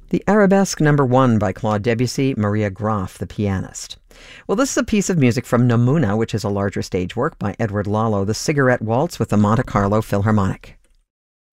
The Arabesque No. 1 by Claude Debussy, Maria Graf, the pianist. Well, this is a piece of music from Namuna, which is a larger stage work by Edward Lalo, the Cigarette Waltz with the Monte Carlo Philharmonic.